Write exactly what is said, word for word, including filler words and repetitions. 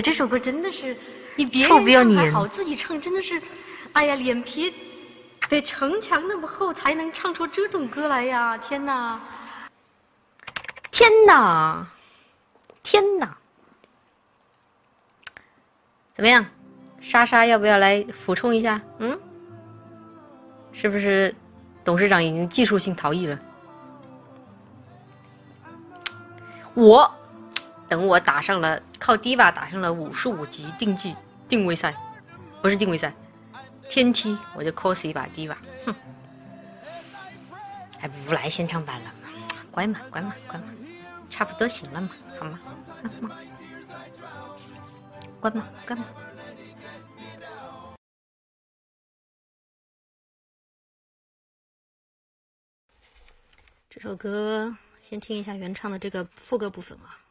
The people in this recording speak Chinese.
呀，这首歌真的是，你别臭不要人唱还脸好，自己唱真的是，哎呀，脸皮得城墙那么厚才能唱出这种歌来呀！天哪， 天哪，天哪！怎么样，莎莎要不要来俯冲一下？嗯，是不是董事长已经技术性逃逸了？我等我打上了靠迪瓦打上了五十五级定级定位赛，不是定位赛，天梯，我就 cos 一把迪瓦。哼，还不来现场版了嘛？乖嘛，乖嘛，乖嘛，差不多行了嘛，好吗？好吗？乖嘛，乖嘛。这首歌先听一下原唱的这个副歌部分啊。